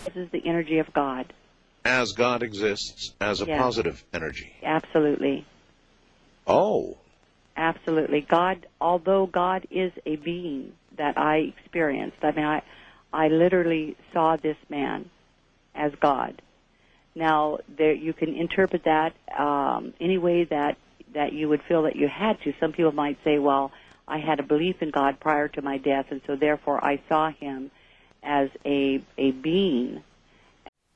This is the energy of God. As God exists as a positive energy. Absolutely. Oh. Absolutely. God, although God is a being that I experienced, I mean, I literally saw this man as God. Now, you can interpret that any way that you would feel that you had to. Some people might say, well, I had a belief in God prior to my death, and so therefore I saw him as a being